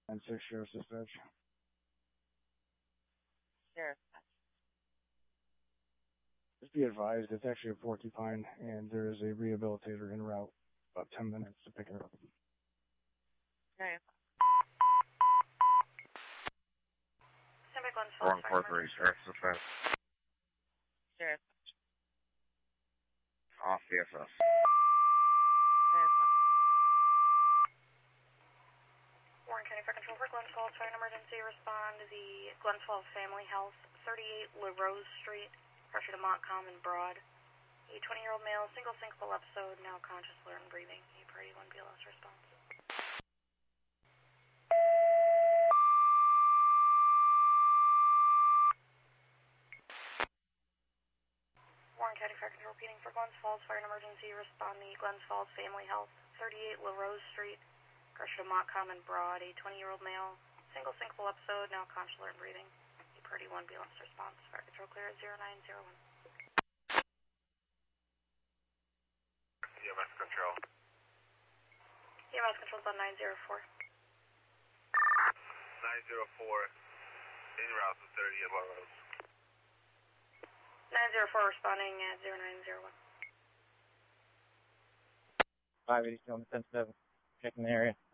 And 6 Sheriff's Dispatch. Sheriff. Just be advised, it's actually a porcupine, and there is a rehabilitator en route. About 10 minutes to pick her up. Okay. 143, Sheriff's Dispatch. Sheriff. Off CSS. Warren County Fire Control for Glens Falls Fire and Emergency. Respond to the Glens Falls Family Health, 38 LaRose Street, pressure to Montcalm and Broad. A 20-year-old male, single syncopal episode, now conscious, alert, and breathing. A party 1 BLS response. Warren County Fire Control repeating for Glens Falls Fire and Emergency. Respond to Glens Falls Family Health, 38 LaRose Street, pressure to Montcalm and Broad. A 20-year-old male, single syncopal episode, now conscious, alert, and breathing. A party 1 BLS response. Fire Control clear at 0901. EMS Control. EMS Control's on 904. 904, en route to 30 LaRose. 904 responding at 0901. 580 still on the 10-7. Checking the area.